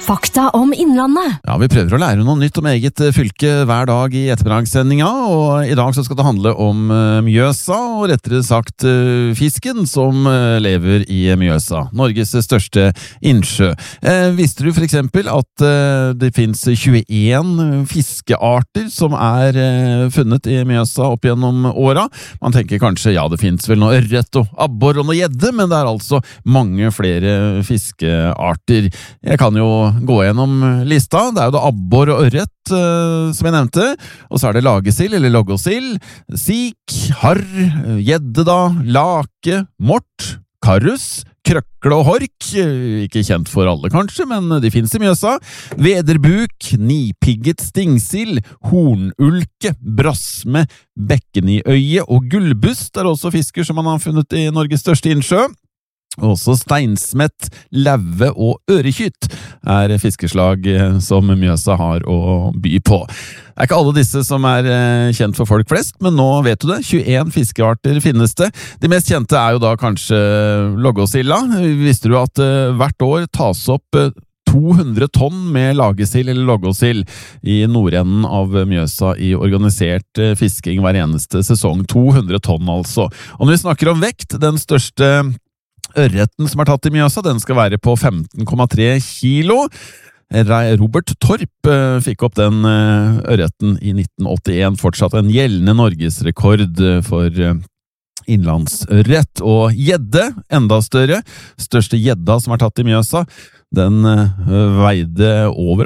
Fakta om Innlandet. Ja, vi prøver å lære noe nytt om eget fylke hver dag i ettermiddagssendinga, og i dag så skal det handle om Mjøsa, og rettere sagt fisken som lever i Mjøsa, Norges største innsjø. Visste du for eksempel at det finnes 21 fiskearter som funnet i Mjøsa opp gjennom åra? Man tenker kanskje, ja, det finnes vel noe ørret og abbor og noe gjedde, men det altså mange flere fiskearter. Jeg kan jo gå gjennom lista. Det jo da abbor og ørret, som jeg nevnte, og så det lagesild eller loggosild, sik, harr, gjedde da, lake, mort, karus, krøkle og hork, ikke kjent for alle kanskje, men de finnes i Mjøsa, vederbuk, nipigget stingsild, hornulke, brasme, bekkenøye og gullbust også fisker som man har funnet i Norges største innsjø. Også steinsmett, leve og ørekytt fiskeslag som Mjøsa har å by på. Det ikke alle disse som kjent for folk flest, men nå vet du det, 21 fiskearter finnes det. De mest kjente jo da kanskje loggosilda. Visste du at hvert år tas opp 200 tonn med lagesild eller loggosild i nordenden av Mjøsa i organisert fisking hver eneste sesong. 200 tonn altså. Og når vi snakker om vekt, den største ørreten som tatt i Mjøsa, den skal være på 15,3 kilo. Robert Torp fikk opp den ørreten i 1981, fortsatt en gjeldende norgesrekord for innlandsørret. Og gjedde, enda større, største gjedda som tatt i Mjøsa, den veide over